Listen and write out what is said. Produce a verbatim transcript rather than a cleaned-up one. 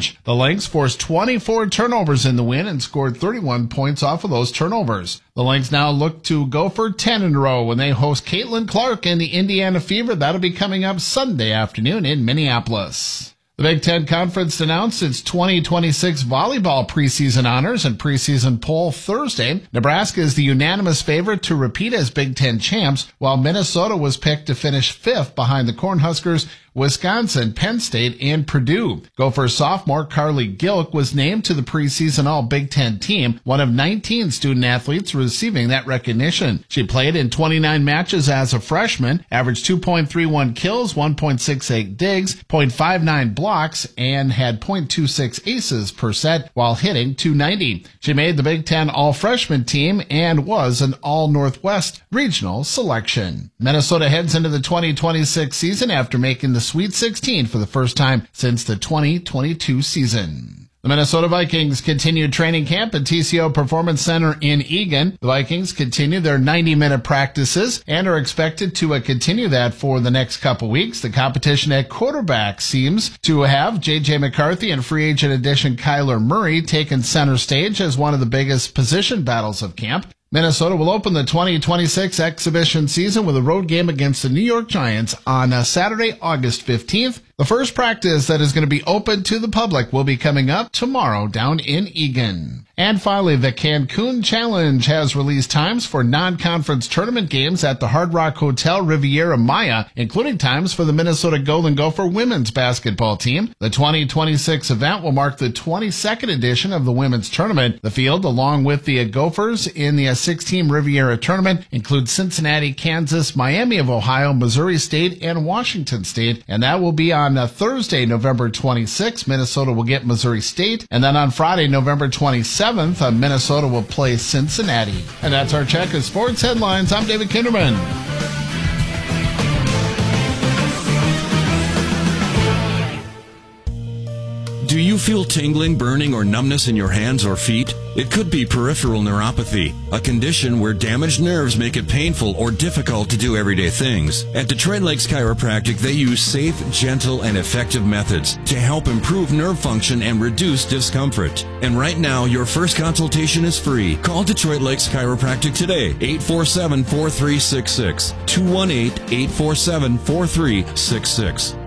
advantage. The Lynx forced twenty-four turnovers in the win and scored thirty-one points off of those turnovers. The Lynx now look to go for ten in a row when they host Caitlin Clark and the Indiana Fever. That'll be coming up Sunday afternoon in Minneapolis. The Big Ten Conference announced its twenty twenty-six volleyball preseason honors and preseason poll Thursday. Nebraska is the unanimous favorite to repeat as Big Ten champs, while Minnesota was picked to finish fifth behind the Cornhuskers, Wisconsin, Penn State, and Purdue. Gopher sophomore Carly Gilk was named to the preseason All-Big Ten team, one of nineteen student-athletes receiving that recognition. She played in twenty-nine matches as a freshman, averaged two point three one kills, one point six eight digs, zero point five nine blocks, and had zero point two six aces per set while hitting two ninety. She made the Big Ten All-Freshman team and was an All-Northwest regional selection. Minnesota heads into the twenty twenty-six season after making the Sweet sixteen for the first time since the twenty twenty-two season. The Minnesota Vikings continued training camp at T C O Performance Center in Eagan. The Vikings continue their ninety-minute practices and are expected to uh, continue that for the next couple weeks. The competition at quarterback seems to have J J McCarthy and free agent addition Kyler Murray taken center stage as one of the biggest position battles of camp. Minnesota will open the twenty twenty-six exhibition season with a road game against the New York Giants on uh, Saturday, August fifteenth. The first practice that is going to be open to the public will be coming up tomorrow down in Eagan. And finally, the Cancun Challenge has released times for non-conference tournament games at the Hard Rock Hotel Riviera Maya, including times for the Minnesota Golden Gopher women's basketball team. The twenty twenty-six event will mark the twenty-second edition of the women's tournament. The field, along with the Gophers in the six-team Riviera tournament, includes Cincinnati, Kansas, Miami of Ohio, Missouri State, and Washington State. And that will be on uh, Thursday, November twenty-sixth. Minnesota will get Missouri State. And then on Friday, November twenty-seventh, uh, Minnesota will play Cincinnati. And that's our check of sports headlines. I'm David Kinderman. Do you feel tingling, burning, or numbness in your hands or feet? It could be peripheral neuropathy, a condition where damaged nerves make it painful or difficult to do everyday things. At Detroit Lakes Chiropractic, they use safe, gentle, and effective methods to help improve nerve function and reduce discomfort. And right now, your first consultation is free. Call Detroit Lakes Chiropractic today, eight four seven, four three six six, two one eight, eight four seven, four three six six.